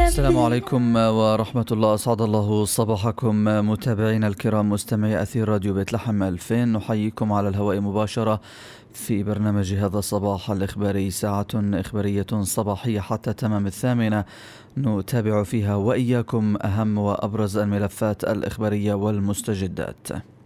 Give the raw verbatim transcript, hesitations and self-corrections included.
السلام عليكم ورحمة الله، أسعد الله صباحكم متابعينا الكرام مستمعي أثير راديو بيت لحم ألفين. نحييكم على الهواء مباشرة في برنامج هذا الصباح الإخباري، ساعة إخبارية صباحية حتى تمام الثامنة نتابع فيها وإياكم أهم وأبرز الملفات الإخبارية والمستجدات.